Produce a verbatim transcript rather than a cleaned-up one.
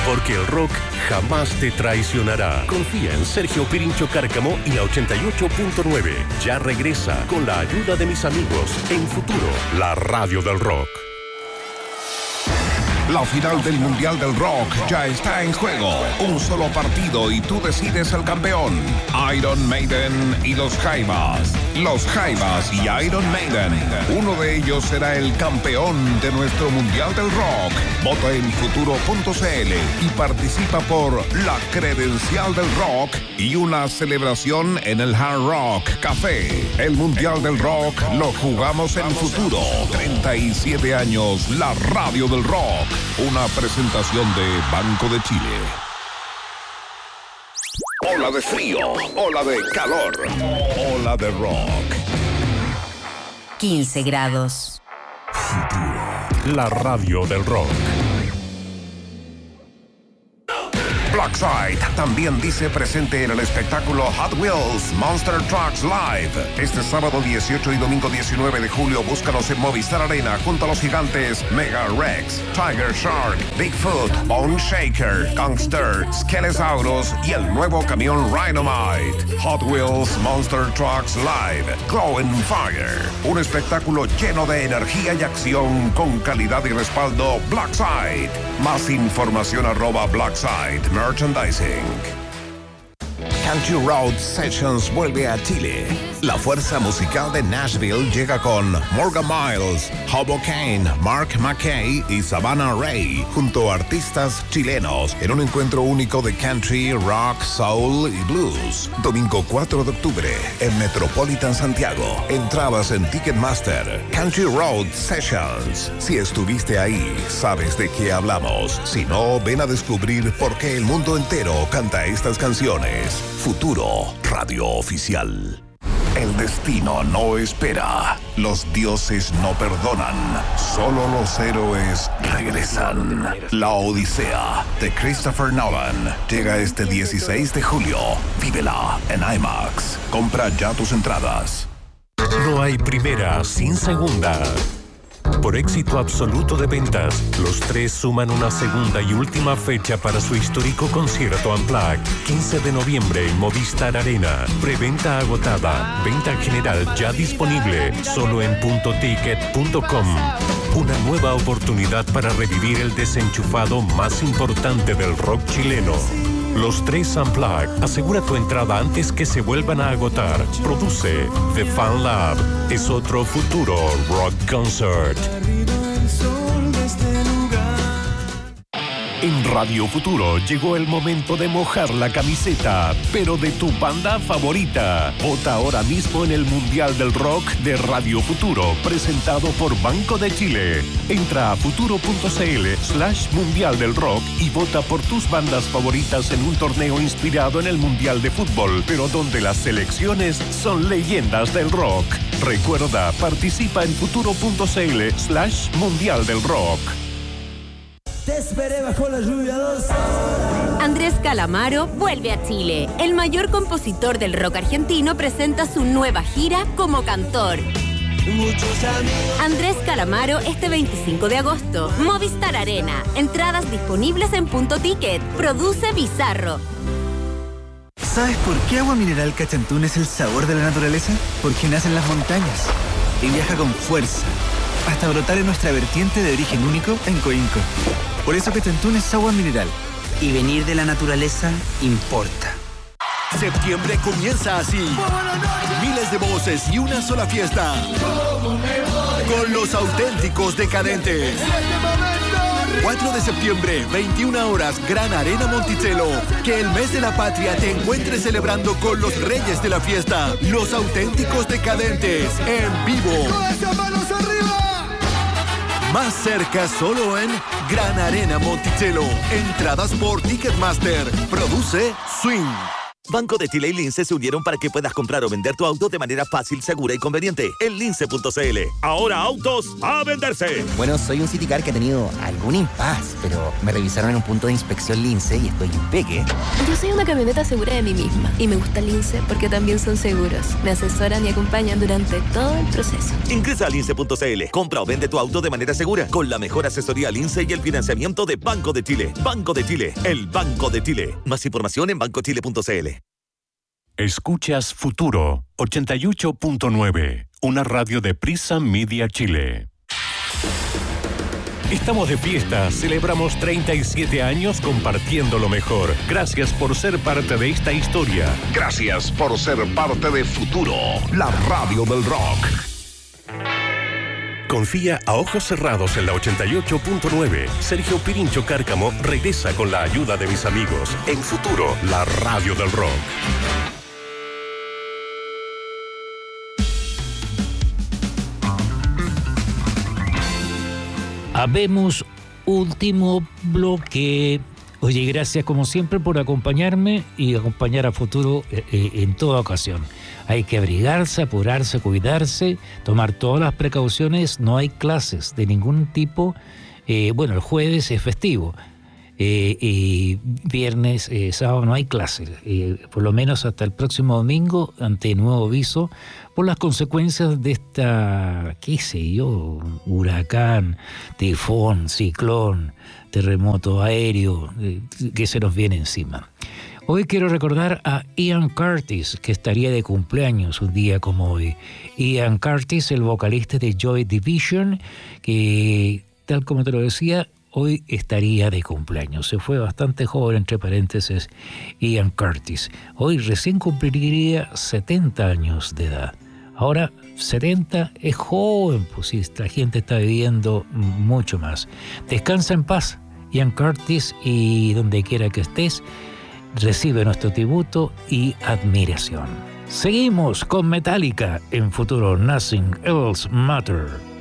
Porque el rock jamás te traicionará. Confía en Sergio Pirincho Cárcamo y la ochenta y ocho punto nueve. Ya regresa con la ayuda de mis amigos en Futuro, la radio del rock. La final del Mundial del Rock ya está en juego. Un solo partido y tú decides el campeón. Iron Maiden y los Jaivas. Los Jaivas y Iron Maiden. Uno de ellos será el campeón de nuestro Mundial del Rock. Vota en futuro punto c l y participa por la credencial del rock y una celebración en el Hard Rock Café. El Mundial del Rock lo jugamos en Futuro. treinta y siete años, la radio del rock. Una presentación de Banco de Chile. Ola de frío, ola de calor, ola de rock. quince grados. Futuro, la radio del rock. Blackside también dice presente en el espectáculo Hot Wheels Monster Trucks Live. Este sábado dieciocho y domingo diecinueve de julio búscanos en Movistar Arena junto a los gigantes Mega Rex, Tiger Shark, Bigfoot, Bone Shaker, Gangster, Skelesaurus y el nuevo camión Rhinomite. Hot Wheels Monster Trucks Live, Glow and Fire. Un espectáculo lleno de energía y acción con calidad y respaldo Blackside. Más información arroba Blackside Merchandising. Country Road Sessions vuelve a Chile. La fuerza musical de Nashville llega con Morgan Miles, Hobo Kane, Mark McKay y Savannah Ray, junto a artistas chilenos, en un encuentro único de country, rock, soul y blues. Domingo cuatro de octubre, en Metropolitan Santiago. Entradas en Ticketmaster. Country Road Sessions. Si estuviste ahí, sabes de qué hablamos. Si no, ven a descubrir por qué el mundo entero canta estas canciones. Futuro, radio oficial. El destino no espera. Los dioses no perdonan. Solo los héroes regresan. La Odisea de Christopher Nolan llega este dieciséis de julio. Vívela en IMAX. Compra ya tus entradas. No hay primera sin segunda. Por éxito absoluto de ventas, los tres suman una segunda y última fecha para su histórico concierto Unplugged. quince de noviembre en Movistar Arena. Preventa agotada. Venta general ya disponible. Solo en punto ticket punto com. Una nueva oportunidad para revivir el desenchufado más importante del rock chileno. Los tres Unplugged. Asegura tu entrada antes que se vuelvan a agotar. Produce The Fan Lab. Es otro Futuro Rock Concert. En Radio Futuro llegó el momento de mojar la camiseta, pero de tu banda favorita. Vota ahora mismo en el Mundial del Rock de Radio Futuro, presentado por Banco de Chile. Entra a futuro punto c l slash Mundial del Rock y vota por tus bandas favoritas en un torneo inspirado en el Mundial de Fútbol, pero donde las selecciones son leyendas del rock. Recuerda, participa en futuro punto c l slash Mundial del Rock. Te esperé bajo la lluvia dos. Andrés Calamaro vuelve a Chile. El mayor compositor del rock argentino presenta su nueva gira como cantor. Andrés Calamaro este veinticinco de agosto. Movistar Arena. Entradas disponibles en Punto Ticket. Produce Bizarro. ¿Sabes por qué Agua Mineral Cachantún es el sabor de la naturaleza? Porque nace en las montañas y viaja con fuerza hasta brotar en nuestra vertiente de origen único en Coinco. Por eso Cachantún es agua mineral. Y venir de la naturaleza importa. Septiembre comienza así. Miles de voces y una sola fiesta. Con los auténticos decadentes. cuatro de septiembre, veintiuna horas, Gran Arena Monticello. Que el mes de la patria te encuentre celebrando con los reyes de la fiesta. Los auténticos decadentes, en vivo. Más cerca solo en Gran Arena Monticello. Entradas por Ticketmaster. Produce Swing. Banco de Chile y Lince se unieron para que puedas comprar o vender tu auto de manera fácil, segura y conveniente en lince punto c l. Ahora autos a venderse. Bueno, soy un Citicar que ha tenido algún impas, pero me revisaron en un punto de inspección Lince y estoy impeque. Yo soy una camioneta segura de mí misma y me gusta Lince porque también son seguros. Me asesoran y acompañan durante todo el proceso. Ingresa a lince punto c l. Compra o vende tu auto de manera segura con la mejor asesoría Lince y el financiamiento de Banco de Chile. Banco de Chile, el Banco de Chile. Más información en banco chile punto c l. Escuchas Futuro ochenta y ocho punto nueve, una radio de Prisa Media Chile. Estamos de fiesta, celebramos treinta y siete años compartiendo lo mejor. Gracias por ser parte de esta historia. Gracias por ser parte de Futuro, la radio del rock. Confía a ojos cerrados en la ochenta y ocho punto nueve. Sergio Pirincho Cárcamo regresa con la ayuda de mis amigos en Futuro, la radio del rock. Habemos último bloque. Oye, gracias como siempre por acompañarme y acompañar a Futuro eh, eh, en toda ocasión. Hay que abrigarse, apurarse, cuidarse, tomar todas las precauciones. No hay clases de ningún tipo. Eh, bueno, el jueves es festivo. Eh, y viernes, eh, sábado no hay clases. Eh, por lo menos hasta el próximo domingo, ante nuevo aviso, por las consecuencias de esta, qué sé yo, huracán, tifón, ciclón, terremoto aéreo, eh, que se nos viene encima. Hoy quiero recordar a Ian Curtis, que estaría de cumpleaños un día como hoy. Ian Curtis, el vocalista de Joy Division, que, tal como te lo decía, hoy estaría de cumpleaños. Se fue bastante joven, entre paréntesis, Ian Curtis. Hoy recién cumpliría setenta años de edad. Ahora, setenta es joven, pues sí, la gente está viviendo mucho más. Descansa en paz, Ian Curtis, y donde quiera que estés, recibe nuestro tributo y admiración. Seguimos con Metallica en Futuro, Nothing Else Matters.